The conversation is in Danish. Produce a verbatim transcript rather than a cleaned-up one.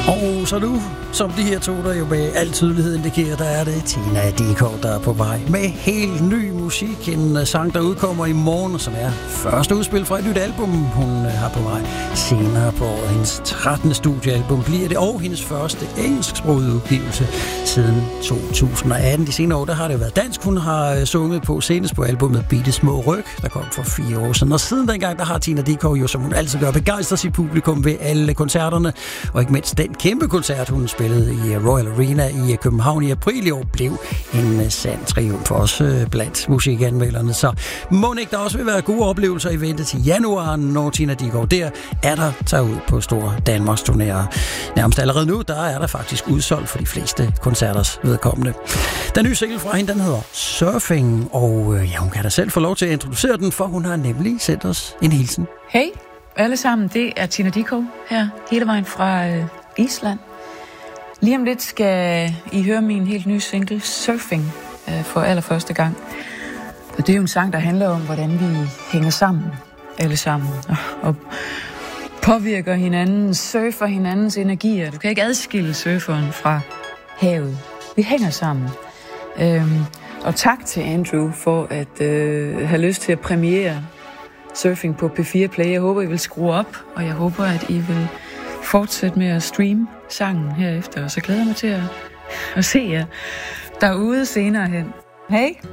Og så nu, som de her to, der jo med al tydelighed indikerer, der er det Tina Dickow, der er på vej med helt ny musik. En sang, der udkommer i morgen, som er første udspil fra et nyt album, hun har på vej senere på året. Hendes trettende studiealbum bliver det, og hendes første engelsksprogede udgivelse siden to tusind og atten. De senere år, der har det været dansk. Hun har sunget på senest på albumet Bitte Små Ryg, der kom for fire år siden. Og siden dengang, der har Tina Dickow jo, som hun altid gør, begejstret sit publikum ved alle koncerterne, og ikke mindst den kæmpe koncert, hun spillede i Royal Arena i København i april i år, blev en sand triumf også blandt musikanmelderne. Så må ikke der også vil være gode oplevelser i vente til januar, når Tina Dickow der er der tager ud på store Danmarks turnéer. Nærmest allerede nu, der er der faktisk udsolgt for de fleste koncerters vedkommende. Den nye single fra hende, den hedder Surfing, og ja, hun kan da selv få lov til at introducere den, for hun har nemlig sendt os en hilsen. Hej alle sammen, det er Tina Dickow her, hele vejen fra øh, Island. Lige om lidt skal I høre min helt nye single, Surfing, øh, for allerførste gang. Og det er jo en sang, der handler om, hvordan vi hænger sammen, alle sammen, og, og påvirker hinanden, surfer hinandens energier. Du kan ikke adskille surferen fra havet. Vi hænger sammen. Øhm, og tak til Andrew for at øh, have lyst til at premiere Surfing på P fire Play. Jeg håber, I vil skrue op, og jeg håber, at I vil fortsætte med at streame sangen herefter. Og så glæder jeg mig til at, at se jer derude senere hen. Hej!